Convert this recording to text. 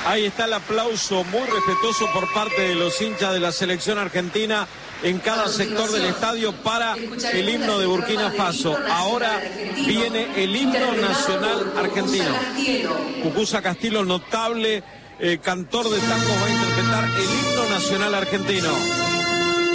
Ahí está el aplauso muy respetuoso por parte de los hinchas de la selección argentina en cada sector del estadio para el himno de Burkina Faso. Ahora viene el himno nacional argentino. Cucuza Castillo, notable cantor de tango, va a interpretar el himno nacional argentino.